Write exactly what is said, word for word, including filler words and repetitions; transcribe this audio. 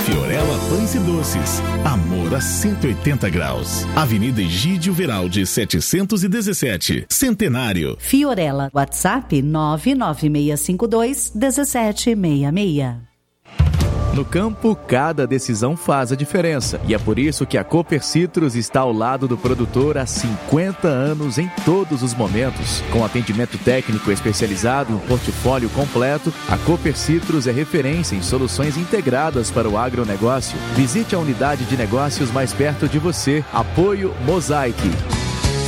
Fiorella Pães e Doces. Amor a cento e oitenta graus. Avenida Egídio Veraldi, setecentos e dezessete. Centenário. Fiorella, WhatsApp nove nove seis cinco dois um sete seis seis. No campo, cada decisão faz a diferença. E é por isso que a Cooper Citrus está ao lado do produtor há cinquenta anos em todos os momentos. Com atendimento técnico especializado e um portfólio completo, a Cooper Citrus é referência em soluções integradas para o agronegócio. Visite a unidade de negócios mais perto de você. Apoio Mosaic.